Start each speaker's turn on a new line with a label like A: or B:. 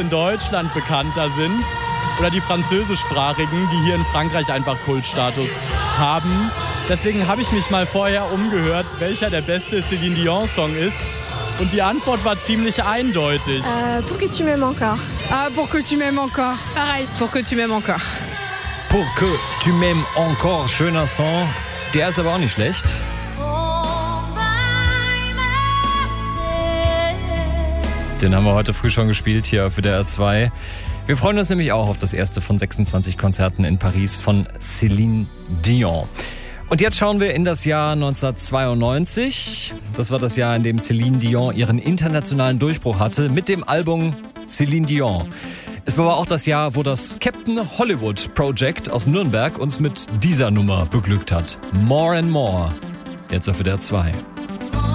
A: in Deutschland bekannter sind. Oder die französischsprachigen, die hier in Frankreich einfach Kultstatus haben. Deswegen habe ich mich mal vorher umgehört, welcher der beste Céline Dion-Song ist. Und die Antwort war ziemlich eindeutig.
B: Pour que tu m'aimes encore.
C: Ah, pour que tu m'aimes encore. Pareil, pour que tu m'aimes encore.
D: Pour que tu m'aimes encore, schöner Song. Der ist aber auch nicht schlecht. Den haben wir heute früh schon gespielt hier auf WDR 2. Wir freuen uns nämlich auch auf das erste von 26 Konzerten in Paris von Céline Dion. Und jetzt schauen wir in das Jahr 1992. Das war das Jahr, in dem Céline Dion ihren internationalen Durchbruch hatte mit dem Album Céline Dion. Es war aber auch das Jahr, wo das Captain Hollywood Project aus Nürnberg uns mit dieser Nummer beglückt hat. More and More. Jetzt auf WDR 2.